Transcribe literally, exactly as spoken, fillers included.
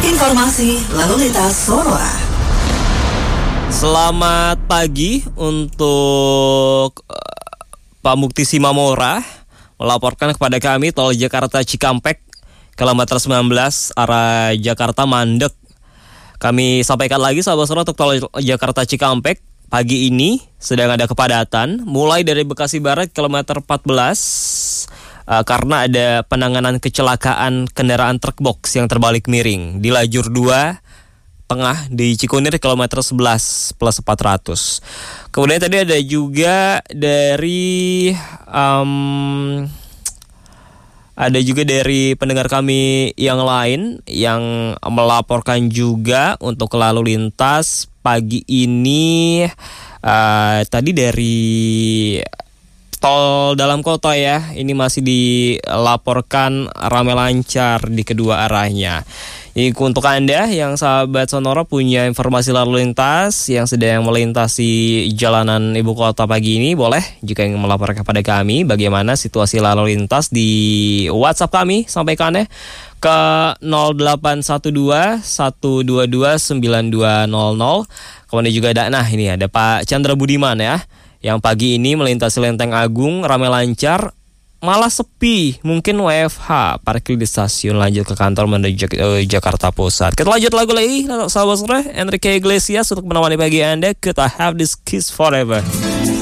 Informasi lalu lintas Sonora. Selamat pagi untuk uh, Pak Mukti Simamora melaporkan kepada kami tol Jakarta Cikampek kilometer sembilan belas arah Jakarta mandek. Kami sampaikan lagi sahabat Sonora untuk tol Jakarta Cikampek pagi ini sedang ada kepadatan mulai dari Bekasi Barat kilometer empat belas uh, karena ada penanganan kecelakaan kendaraan truk box yang terbalik miring di lajur dua tengah di Cikunir kilometer sebelas plus empat ratus. Kemudian tadi ada juga dari um, ada juga dari pendengar kami yang lain yang melaporkan juga untuk lalu lintas pagi ini uh, tadi dari tol dalam kota ya. Ini masih dilaporkan ramai lancar di kedua arahnya. Jadi untuk Anda yang sahabat Sonora punya informasi lalu lintas yang sedang melintasi jalanan ibu kota pagi ini, boleh jika ingin melaporkan kepada kami bagaimana situasi lalu lintas di WhatsApp kami, sampaikan ya ke nol delapan satu dua satu dua dua sembilan dua nol nol. Kemudian juga ada, nah ini ada Pak Chandra Budiman ya, yang pagi ini melintasi Lenteng Agung ramai lancar, malah sepi, mungkin W F H, parkir di stasiun lanjut ke kantor menuju uh, Jakarta Pusat. Kita lanjut lagu lagi, sahabat sore, Enrique Iglesias untuk menemani pagi Anda. Kita have this kiss forever.